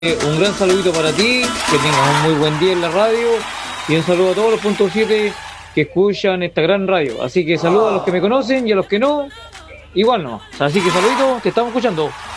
Un gran saludito para ti, que tengas un muy buen día en la radio y un saludo a todos los puntos 7 que escuchan esta gran radio. Así que saludo a los que me conocen y a los que no, igual no. Así que saludito, te estamos escuchando.